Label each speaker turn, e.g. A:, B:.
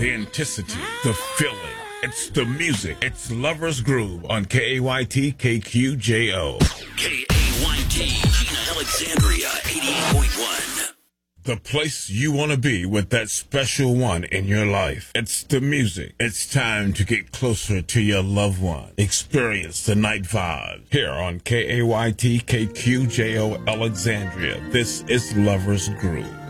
A: The intensity, the feeling. It's the music. It's Lover's Groove on KAYT KQJO.
B: KAYT, Gina Alexandria, 88.1.
A: The place you want to be with that special one in your life. It's the music. It's time to get closer to your loved one. Experience the night vibe here on KAYT KQJO Alexandria. This is Lover's Groove.